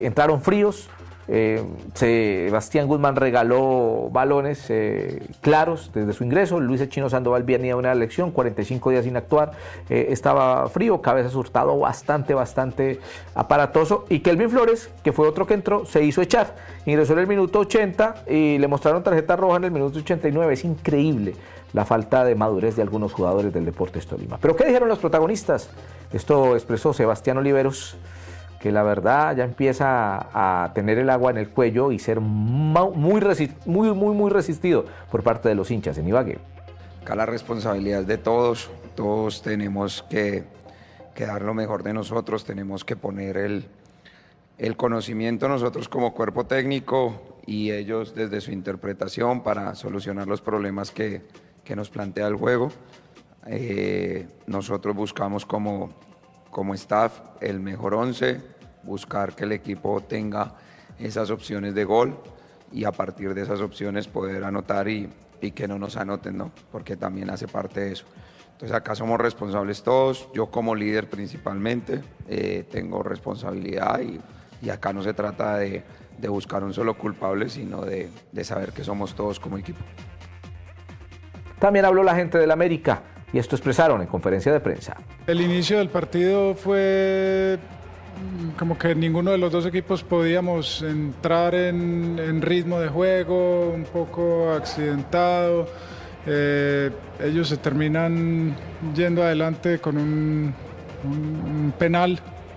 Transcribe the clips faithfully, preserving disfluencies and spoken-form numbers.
entraron fríos. Eh, Sebastián Guzmán regaló balones eh, claros desde su ingreso. Luis Chino Sandoval venía de una elección, cuarenta y cinco días sin actuar, eh, estaba frío. Cabezas Hurtado bastante, bastante aparatoso, y Kelvin Flores, que fue otro que entró, se hizo echar, ingresó en el minuto ochenta y le mostraron tarjeta roja en el minuto ochenta y nueve. Es increíble la falta de madurez de algunos jugadores del Deportes Tolima. ¿Pero qué dijeron los protagonistas? Esto expresó Sebastián Oliveros, que la verdad ya empieza a tener el agua en el cuello y ser muy, resist, muy, muy, muy resistido por parte de los hinchas en Ibagué. Acá la responsabilidad es de todos, todos tenemos que, que dar lo mejor de nosotros, tenemos que poner el, el conocimiento nosotros como cuerpo técnico y ellos desde su interpretación para solucionar los problemas que, que nos plantea el juego. Eh, nosotros buscamos como... como staff el mejor once, buscar que el equipo tenga esas opciones de gol y a partir de esas opciones poder anotar y, y que no nos anoten, ¿no? Porque también hace parte de eso. Entonces acá somos responsables todos, yo como líder principalmente eh, tengo responsabilidad y, y acá no se trata de, de buscar un solo culpable, sino de, de saber que somos todos como equipo. También habló la gente del América, y esto expresaron en conferencia de prensa. El inicio del partido fue como que ninguno de los dos equipos podíamos entrar en, en ritmo de juego, un poco accidentado. Eh, ellos se terminan yendo adelante con un, un, un penal.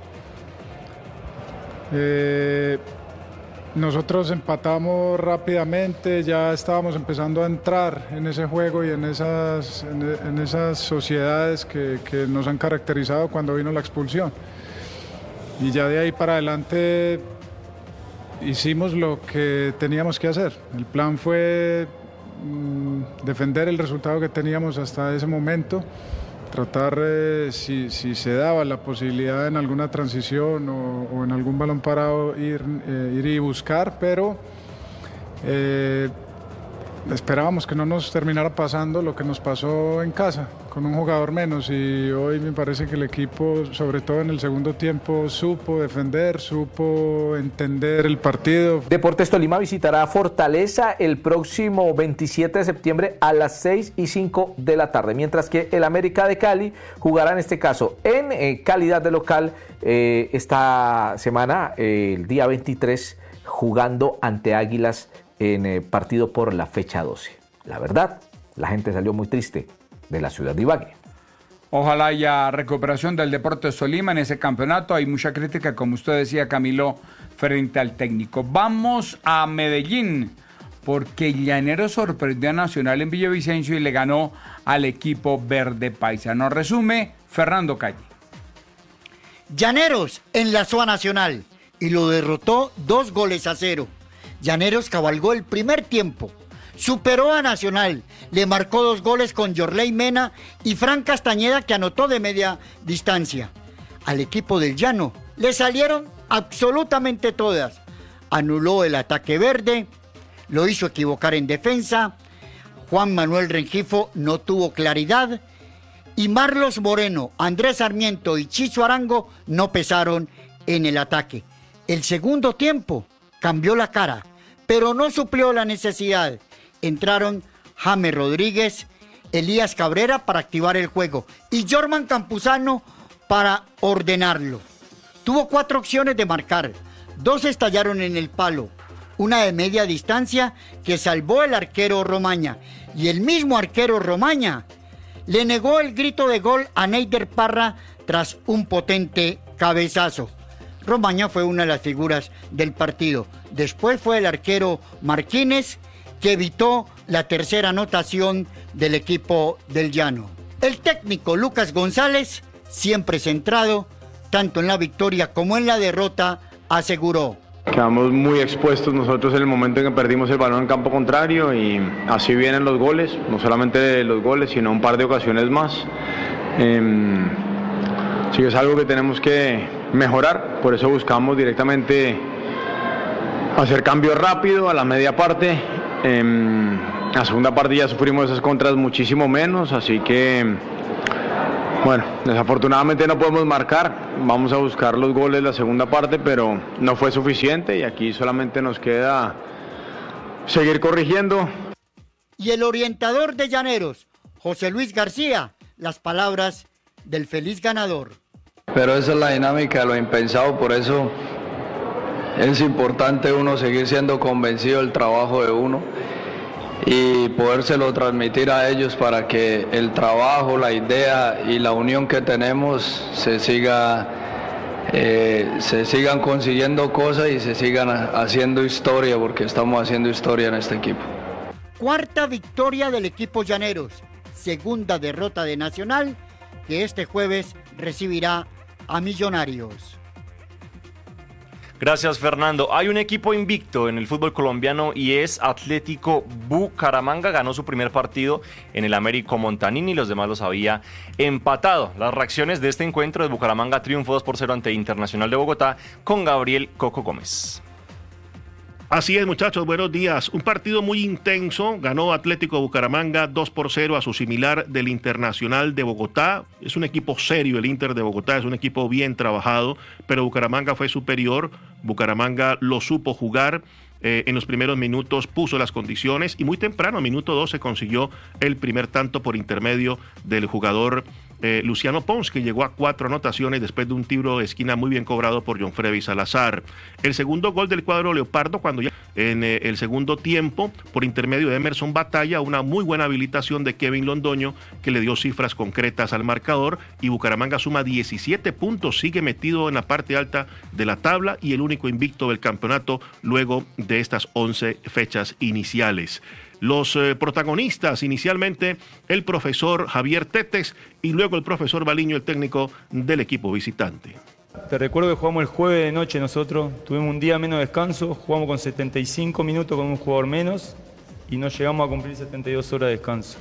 Eh, Nosotros empatamos rápidamente, ya estábamos empezando a entrar en ese juego y en esas, en, en esas sociedades que, que nos han caracterizado cuando vino la expulsión. Y ya de ahí para adelante hicimos lo que teníamos que hacer. El plan fue mmm, defender el resultado que teníamos hasta ese momento, tratar eh, si, si se daba la posibilidad en alguna transición o, o en algún balón parado ir, eh, ir y buscar, pero eh, esperábamos que no nos terminara pasando lo que nos pasó en casa, con un jugador menos, y hoy me parece que el equipo, sobre todo en el segundo tiempo, supo defender, supo entender el partido. Deportes Tolima visitará Fortaleza el próximo veintisiete de septiembre a las seis y cinco de la tarde, mientras que el América de Cali jugará en este caso en eh, calidad de local eh, esta semana, eh, el día veintitrés, jugando ante Águilas en eh, partido por la fecha doce. La verdad, la gente salió muy triste de la ciudad de Ibagué. Ojalá haya recuperación del Deportes Tolima en ese campeonato. Hay mucha crítica, como usted decía, Camilo, frente al técnico. Vamos a Medellín, porque Llaneros sorprendió a Nacional en Villavicencio y le ganó al equipo verde paisa. Nos resume Fernando Calle. Llaneros enlazó a Nacional y lo derrotó dos goles a cero. Llaneros cabalgó el primer tiempo, superó a Nacional, le marcó dos goles con Yorley Mena y Fran Castañeda, que anotó de media distancia. Al equipo del Llano le salieron absolutamente todas. Anuló el ataque verde, lo hizo equivocar en defensa, Juan Manuel Rengifo no tuvo claridad y Marlos Moreno, Andrés Sarmiento y Chizo Arango no pesaron en el ataque. El segundo tiempo cambió la cara, pero no suplió la necesidad. Entraron James Rodríguez, Elías Cabrera para activar el juego y Jorman Campuzano para ordenarlo. Tuvo cuatro opciones de marcar, dos estallaron en el palo, una de media distancia que salvó el arquero Romaña, y el mismo arquero Romaña le negó el grito de gol a Neider Parra tras un potente cabezazo. Romaña fue una de las figuras del partido. Después fue el arquero Martínez, que evitó la tercera anotación del equipo del Llano. El técnico Lucas González, siempre centrado, tanto en la victoria como en la derrota, aseguró: quedamos muy expuestos nosotros en el momento en que perdimos el balón en campo contrario, y así vienen los goles, no solamente los goles, sino un par de ocasiones más. Eh, sí que es algo que tenemos que mejorar, por eso buscamos directamente hacer cambio rápido a la media parte. En la segunda parte ya sufrimos esas contras muchísimo menos, así que Bueno, desafortunadamente no podemos marcar, vamos a buscar los goles la segunda parte, pero no fue suficiente y aquí solamente nos queda seguir corrigiendo. Y el orientador de Llaneros, José Luis García, las palabras del feliz ganador. Pero esa es la dinámica de lo impensado, por eso es importante uno seguir siendo convencido del trabajo de uno y podérselo transmitir a ellos para que el trabajo, la idea y la unión que tenemos se siga, eh, se sigan consiguiendo cosas y se sigan haciendo historia, porque estamos haciendo historia en este equipo. Cuarta victoria del equipo Llaneros, segunda derrota de Nacional, que este jueves recibirá a Millonarios. Gracias, Fernando. Hay un equipo invicto en el fútbol colombiano y es Atlético Bucaramanga. Ganó su primer partido en el Américo Montanini y los demás los había empatado. Las reacciones de este encuentro de Bucaramanga: triunfo dos por cero ante Internacional de Bogotá con Gabriel Coco Gómez. Así es, muchachos, buenos días. Un partido muy intenso. Ganó Atlético Bucaramanga dos por cero a su similar del Internacional de Bogotá. Es un equipo serio el Inter de Bogotá, es un equipo bien trabajado, pero Bucaramanga fue superior. Bucaramanga lo supo jugar. Eh, en los primeros minutos puso las condiciones y muy temprano, a minuto doce, consiguió el primer tanto por intermedio del jugador eh, Luciano Pons, que llegó a cuatro anotaciones después de un tiro de esquina muy bien cobrado por John Freddy Salazar. El segundo gol del cuadro leopardo, cuando ya en eh, el segundo tiempo, por intermedio de Emerson Batalla, una muy buena habilitación de Kevin Londoño, que le dio cifras concretas al marcador, y Bucaramanga suma diecisiete puntos, sigue metido en la parte alta de la tabla y el único invicto del campeonato luego de estas once fechas iniciales. Los eh, protagonistas, inicialmente el profesor Javier Tetes y luego el profesor Baliño, el técnico del equipo visitante. Te recuerdo que jugamos el jueves de noche nosotros, tuvimos un día menos de descanso, jugamos con setenta y cinco minutos con un jugador menos y no llegamos a cumplir setenta y dos horas de descanso.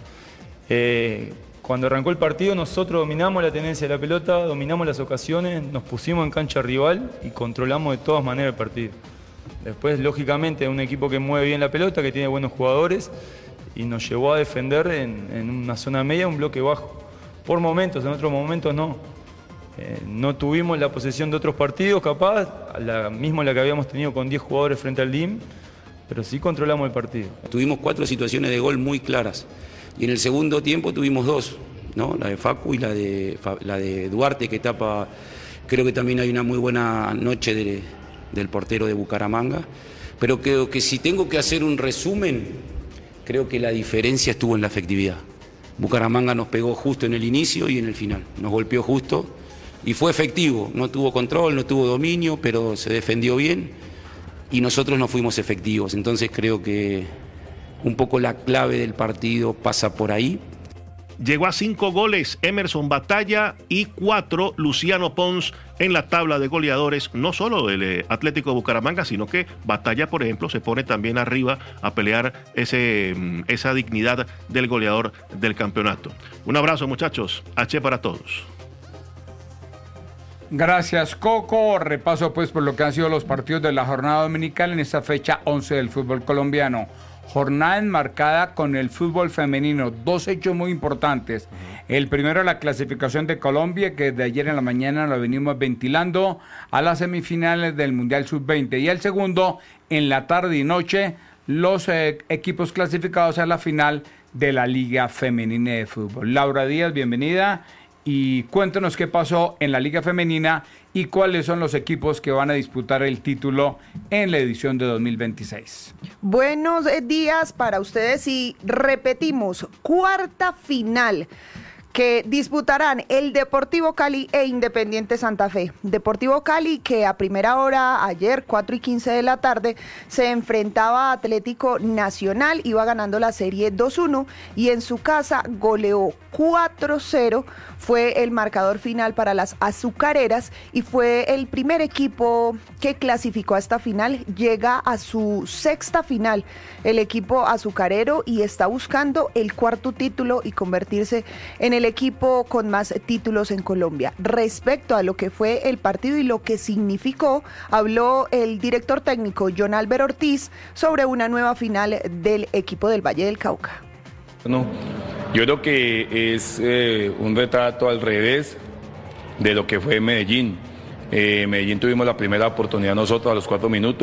Eh, cuando arrancó el partido nosotros dominamos la tenencia de la pelota, dominamos las ocasiones, nos pusimos en cancha rival y controlamos de todas maneras el partido. Después, lógicamente, un equipo que mueve bien la pelota, que tiene buenos jugadores y nos llevó a defender en, en una zona media, un bloque bajo. Por momentos, en otros momentos no. Eh, no tuvimos la posesión de otros partidos, capaz, la misma la que habíamos tenido con diez jugadores frente al D I M, pero sí controlamos el partido. Tuvimos cuatro situaciones de gol muy claras y en el segundo tiempo tuvimos dos, ¿no? La de Facu y la de, la de Duarte, que tapa. Creo que también hay una muy buena noche de... del portero de Bucaramanga, pero creo que si tengo que hacer un resumen, creo que la diferencia estuvo en la efectividad. Bucaramanga nos pegó justo en el inicio y en el final, nos golpeó justo y fue efectivo, no tuvo control, no tuvo dominio, pero se defendió bien y nosotros no fuimos efectivos, entonces creo que un poco la clave del partido pasa por ahí. Llegó a cinco goles Emerson Batalla y cuatro Luciano Pons en la tabla de goleadores, no solo del Atlético de Bucaramanga, sino que Batalla, por ejemplo, se pone también arriba a pelear ese, esa dignidad del goleador del campeonato. Un abrazo, muchachos. H para todos. Gracias, Coco. Repaso pues por lo que han sido los partidos de la jornada dominical en esta fecha once del fútbol colombiano. Jornada enmarcada con el fútbol femenino, dos hechos muy importantes. El primero, la clasificación de Colombia, que desde ayer en la mañana lo venimos ventilando, a las semifinales del Mundial sub veinte. Y el segundo, en la tarde y noche, los eh, equipos clasificados a la final de la Liga Femenina de Fútbol. Laura Díaz, bienvenida. Y cuéntanos qué pasó en la Liga Femenina y cuáles son los equipos que van a disputar el título en la edición de dos mil veintiséis. Buenos días para ustedes y repetimos, cuarta final que disputarán el Deportivo Cali e Independiente Santa Fe. Deportivo Cali, que a primera hora, ayer, cuatro y quince de la tarde, se enfrentaba a Atlético Nacional, iba ganando la serie dos uno y en su casa goleó cuatro cero, fue el marcador final para las azucareras y fue el primer equipo que clasificó a esta final, llega a su sexta final el equipo azucarero y está buscando el cuarto título y convertirse en el equipo con más títulos en Colombia. Respecto a lo que fue el partido y lo que significó, habló el director técnico John Álvaro Ortiz sobre una nueva final del equipo del Valle del Cauca. No, Yo creo que es eh, un retrato al revés de lo que fue Medellín. Eh, Medellín tuvimos la primera oportunidad nosotros a los cuatro minutos.